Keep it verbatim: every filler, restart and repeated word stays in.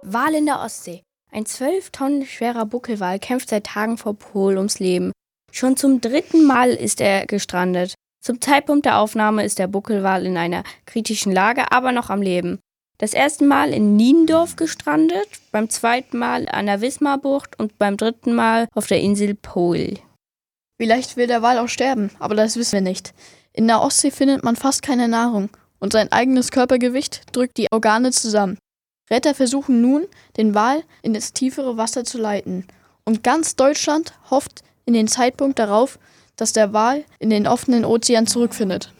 Wal in der Ostsee. Ein zwölf Tonnen schwerer Buckelwal kämpft seit Tagen vor Pohl ums Leben. Schon zum dritten Mal ist er gestrandet. Zum Zeitpunkt der Aufnahme ist der Buckelwal in einer kritischen Lage, aber noch am Leben. Das erste Mal in Niendorf gestrandet, beim zweiten Mal an der Wismarbucht und beim dritten Mal auf der Insel Pohl. Vielleicht will der Wal auch sterben, aber das wissen wir nicht. In der Ostsee findet man fast keine Nahrung und sein eigenes Körpergewicht drückt die Organe zusammen. Retter versuchen nun, den Wal in das tiefere Wasser zu leiten. Und ganz Deutschland hofft in den Zeitpunkt darauf, dass der Wal in den offenen Ozean zurückfindet.